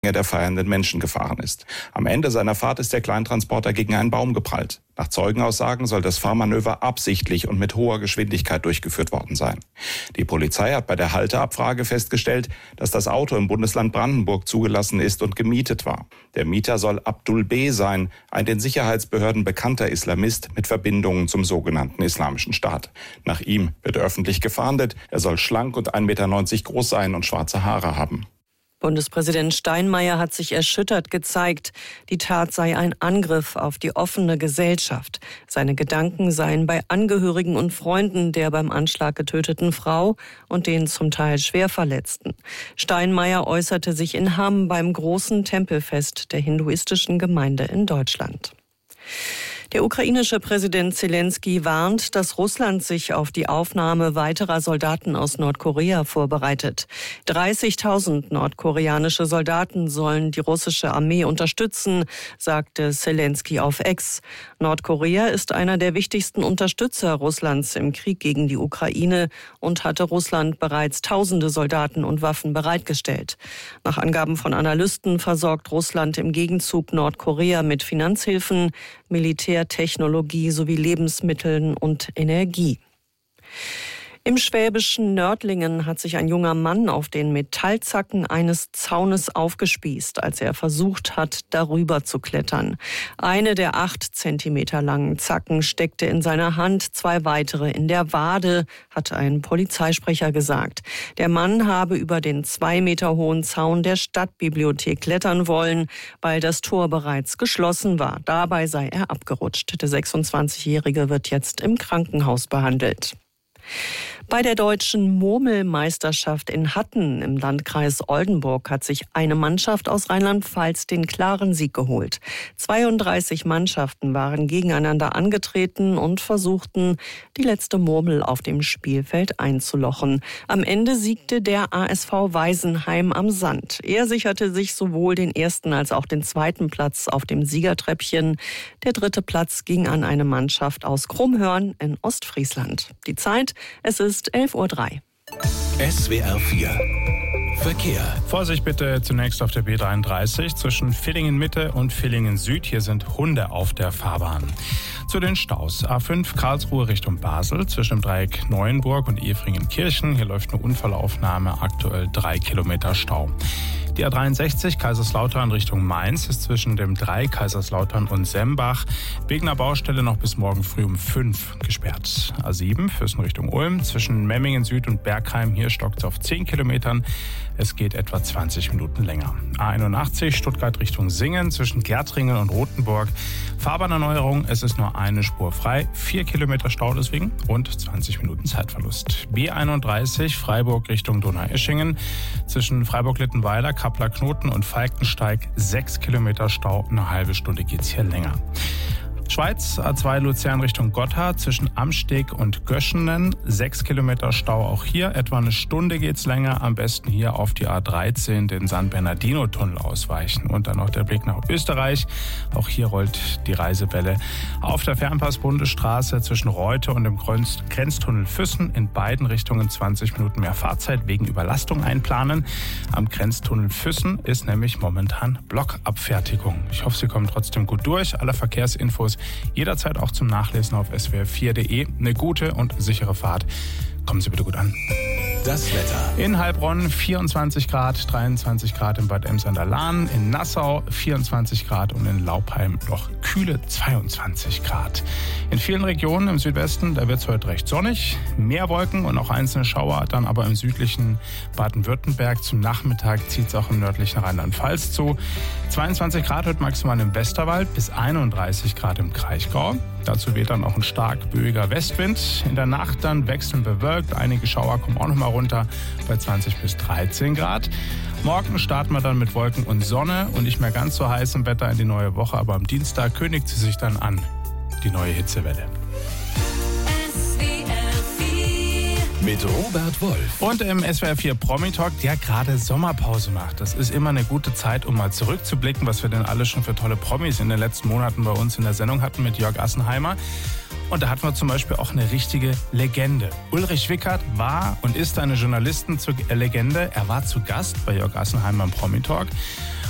der feiernden Menschen gefahren ist. Am Ende seiner Fahrt ist der Kleintransporter gegen einen Baum geprallt. Nach Zeugenaussagen soll das Fahrmanöver absichtlich und mit hoher Geschwindigkeit durchgeführt worden sein. Die Polizei hat bei der Halteabfrage festgestellt, dass das Auto im Bundesland Brandenburg zugelassen ist und gemietet war. Der Mieter soll Abdul B. sein, ein den Sicherheitsbehörden bekannter Islamist mit Verbindungen zum sogenannten Islamischen Staat. Nach ihm wird öffentlich gefahndet. Er soll schlank und 1,90 Meter groß sein und schwarze Haare haben. Bundespräsident Steinmeier hat sich erschüttert gezeigt. Die Tat sei ein Angriff auf die offene Gesellschaft. Seine Gedanken seien bei Angehörigen und Freunden der beim Anschlag getöteten Frau und den zum Teil schwer Verletzten. Steinmeier äußerte sich in Hamm beim großen Tempelfest der hinduistischen Gemeinde in Deutschland. Der ukrainische Präsident Zelensky warnt, dass Russland sich auf die Aufnahme weiterer Soldaten aus Nordkorea vorbereitet. 30.000 nordkoreanische Soldaten sollen die russische Armee unterstützen, sagte Zelensky auf X. Nordkorea ist einer der wichtigsten Unterstützer Russlands im Krieg gegen die Ukraine und hatte Russland bereits tausende Soldaten und Waffen bereitgestellt. Nach Angaben von Analysten versorgt Russland im Gegenzug Nordkorea mit Finanzhilfen, Militärtechnologie sowie Lebensmitteln und Energie. Im schwäbischen Nördlingen hat sich ein junger Mann auf den Metallzacken eines Zaunes aufgespießt, als er versucht hat, darüber zu klettern. Eine der 8 Zentimeter langen Zacken steckte in seiner Hand, 2 weitere in der Wade, hat ein Polizeisprecher gesagt. Der Mann habe über den 2 Meter hohen Zaun der Stadtbibliothek klettern wollen, weil das Tor bereits geschlossen war. Dabei sei er abgerutscht. Der 26-Jährige wird jetzt im Krankenhaus behandelt. Bei der deutschen Murmelmeisterschaft in Hatten im Landkreis Oldenburg hat sich eine Mannschaft aus Rheinland-Pfalz den klaren Sieg geholt. 32 Mannschaften waren gegeneinander angetreten und versuchten, die letzte Murmel auf dem Spielfeld einzulochen. Am Ende siegte der ASV Weisenheim am Sand. Er sicherte sich sowohl den ersten als auch den zweiten Platz auf dem Siegertreppchen. Der 3. Platz ging an eine Mannschaft aus Krummhörn in Ostfriesland. Die Zeit, es ist 11:03 Uhr. SWR 4 Verkehr. Vorsicht bitte zunächst auf der B33 zwischen Villingen Mitte und Villingen Süd. Hier sind Hunde auf der Fahrbahn. Zu den Staus. A5 Karlsruhe Richtung Basel zwischen dem Dreieck Neuenburg und Efringen-Kirchen. Hier läuft eine Unfallaufnahme, aktuell 3 Kilometer Stau. Die A63 Kaiserslautern Richtung Mainz ist zwischen dem Dreieck Kaiserslautern und Sembach wegen einer Baustelle noch bis morgen früh um 5 gesperrt. A7 Füssen Richtung Ulm zwischen Memmingen Süd und Bergheim. Hier stockt es auf 10 Kilometern. Es geht etwa 20 Minuten länger. A81 Stuttgart Richtung Singen zwischen Gärtringen und Rothenburg. Fahrbahnerneuerung, es ist nur eine Spur frei. 4 Kilometer Stau deswegen und 20 Minuten Zeitverlust. B31 Freiburg Richtung Donaueschingen zwischen Freiburg-Littenweiler, Kappler-Knoten und Falkensteig 6 Kilometer Stau. Eine halbe Stunde geht's hier länger. Schweiz, A2 Luzern Richtung Gotthard zwischen Amsteg und Göschenen. 6 Kilometer Stau auch hier. Etwa eine Stunde geht's länger. Am besten hier auf die A13 den San Bernardino-Tunnel ausweichen. Und dann noch der Blick nach Österreich. Auch hier rollt die Reisewelle. Auf der Fernpass-Bundesstraße zwischen Reute und dem Grenztunnel Füssen in beiden Richtungen 20 Minuten mehr Fahrzeit wegen Überlastung einplanen. Am Grenztunnel Füssen ist nämlich momentan Blockabfertigung. Ich hoffe, Sie kommen trotzdem gut durch. Alle Verkehrsinfos jederzeit auch zum Nachlesen auf swr4.de. Eine gute und sichere Fahrt. Kommen Sie bitte gut an. Das Wetter. In Heilbronn 24 Grad, 23 Grad in Bad Ems an der Lahn, in Nassau 24 Grad und in Laupheim noch kühle 22 Grad. In vielen Regionen im Südwesten, da wird es heute recht sonnig, mehr Wolken und auch einzelne Schauer, dann aber im südlichen Baden-Württemberg. Zum Nachmittag zieht es auch im nördlichen Rheinland-Pfalz zu. 22 Grad heute maximal im Westerwald, bis 31 Grad im Kraichgau. Dazu weht dann auch ein stark böiger Westwind. In der Nacht dann wechselnd bewölkt. Einige Schauer kommen auch noch mal runter bei 20 bis 13 Grad. Morgen starten wir dann mit Wolken und Sonne und nicht mehr ganz so heißem Wetter in die neue Woche. Aber am Dienstag kündigt sie sich dann an, die neue Hitzewelle. Mit Robert Wolf. Und im SWR 4 Promi-Talk, der gerade Sommerpause macht. Das ist immer eine gute Zeit, um mal zurückzublicken, was wir denn alle schon für tolle Promis in den letzten Monaten bei uns in der Sendung hatten mit Jörg Assenheimer. Und da hatten wir zum Beispiel auch eine richtige Legende. Ulrich Wickert war und ist eine Journalistenlegende. Er war zu Gast bei Jörg Assenheimer im Promi-Talk.